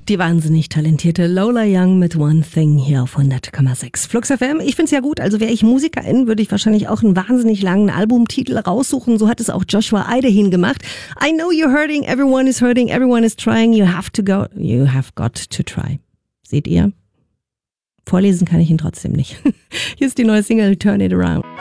Die wahnsinnig talentierte Lola Young mit One Thing hier auf 100,6 Flux FM. Ich find's ja gut, also wäre ich Musikerin, würde ich wahrscheinlich auch einen wahnsinnig langen Albumtitel raussuchen. So hat es auch Joshua Eidahin gemacht. I know you're hurting, everyone is trying, you have got to try. Seht ihr? Vorlesen kann ich ihn trotzdem nicht. Hier ist die neue Single Turn It Around.